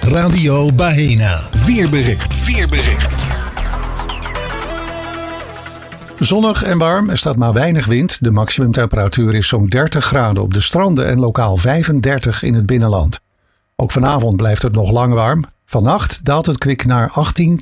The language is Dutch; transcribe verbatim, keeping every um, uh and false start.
Radio Baena. Weerbericht. Weerbericht. Zonnig en warm, er staat maar weinig wind. De maximumtemperatuur is zo'n dertig graden op de stranden en lokaal vijfendertig in het binnenland. Ook vanavond blijft het nog lang warm. Vannacht daalt het kwik naar achttien